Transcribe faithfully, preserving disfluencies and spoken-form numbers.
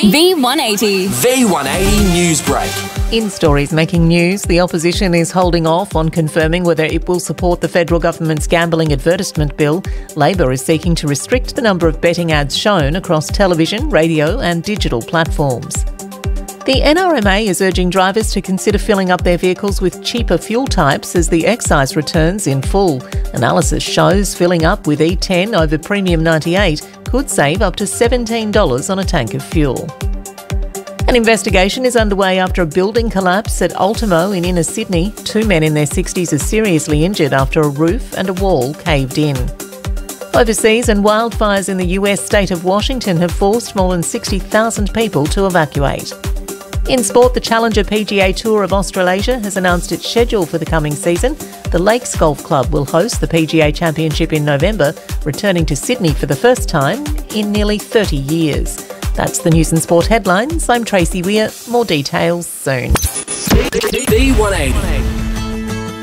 V one eighty. V one eighty Newsbreak. In stories making news, the opposition is holding off on confirming whether it will support the federal government's gambling advertisement bill. Labor is seeking to restrict the number of betting ads shown across television, radio and digital platforms. The N R M A is urging drivers to consider filling up their vehicles with cheaper fuel types as the excise returns in full. Analysis shows filling up with E ten over Premium ninety-eight could save up to seventeen dollars on a tank of fuel. An investigation is underway after a building collapse at Ultimo in inner Sydney. Two men in their sixties are seriously injured after a roof and a wall caved in. Overseas, and wildfires in the U S state of Washington have forced more than sixty thousand people to evacuate. In sport, the Challenger P G A Tour of Australasia has announced its schedule for the coming season. The Lakes Golf Club will host the P G A Championship in November, returning to Sydney for the first time in nearly thirty years. That's the News and Sport headlines. I'm Tracy Weir. More details soon. V one eighty.